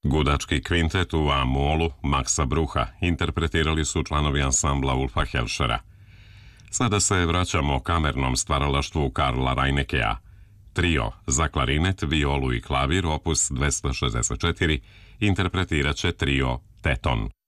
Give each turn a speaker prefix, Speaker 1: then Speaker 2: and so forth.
Speaker 1: Gudački kvintet u A-molu Maxa Brucha interpretirali su članovi ansambla Ulfa Helšera. Sada se vraćamo kamernom stvaralaštvu Karla Reinekea. Trio za klarinet, violu i klavir opus 264 interpretirat će trio Teton.